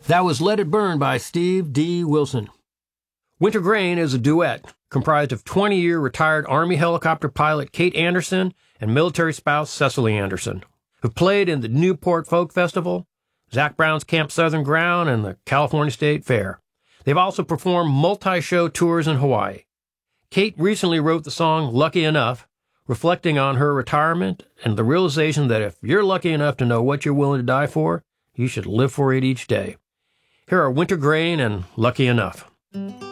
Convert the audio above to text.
That was Let It Burn by Steve D. Wilson. Wintergreen is a duet comprised of 20-year retired Army helicopter pilot Kate Anderson and military spouse Cecily Anderson, who played in the Newport Folk Festival, Zac Brown's Camp Southern Ground, and the California State Fair. They've also performed multi-show tours in Hawaii. Kate recently wrote the song Lucky Enough, reflecting on her retirement and the realization that if you're lucky enough to know what you're willing to die for, you should live for it each day. Here are Wintergreen and Lucky Enough.